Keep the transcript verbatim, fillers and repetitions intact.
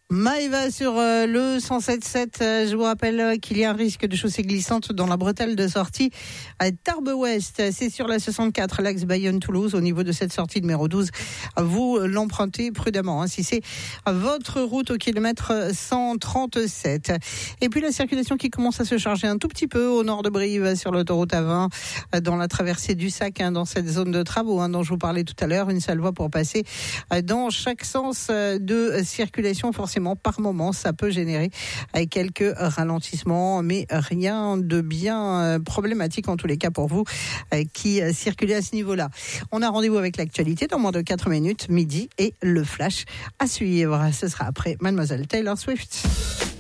Maëva sur euh, le cent sept sept. Euh, je vous rappelle euh, qu'il y a un risque de chaussée glissante dans la bretelle de sortie à Tarbes Ouest. C'est sur la soixante-quatre, l'axe Bayonne-Toulouse. Au niveau de cette sortie numéro douze, vous l'empruntez prudemment, hein, si c'est votre route au kilomètre cent trente-sept. Et puis la circulation qui commence à se charger un tout petit peu au nord de Brive sur l'autoroute A vingt, euh, dans la traversée du Sac, hein, dans cette zone de travaux hein, dont je vous parlais tout à l'heure. Une seule voie pour passer euh, dans chaque sens euh, de circulation. Forcément, par moment, ça peut générer quelques ralentissements, mais rien de bien problématique en tous les cas pour vous qui circulez à ce niveau-là. On a rendez-vous avec l'actualité dans moins de quatre minutes, midi, et le flash à suivre. Ce sera après Mademoiselle Taylor Swift.